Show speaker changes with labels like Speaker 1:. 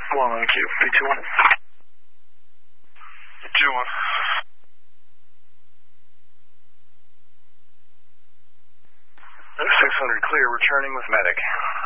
Speaker 1: 1 on Q. 321.
Speaker 2: 2-1.
Speaker 1: 600 clear, returning with medic.